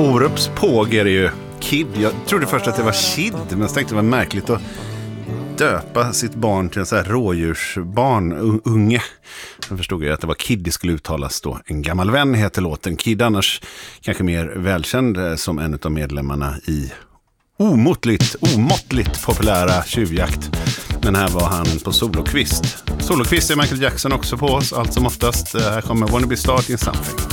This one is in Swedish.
Orups påg är det ju. Kid. Jag trodde först att det var Kid, men jag tänkte det var märkligt att döpa sitt barn till en sån här rådjursbarn, unge. Sen förstod jag att det var Kid det skulle uttalas då. En gammal vän heter låten. Kid annars kanske mer välkänd som en av medlemmarna i omåttligt populära Tjuvjakt. Men här var han på solokvist. Solokvist är Michael Jackson också på oss, allt som oftast. Här kommer Wanna Be Starting Something.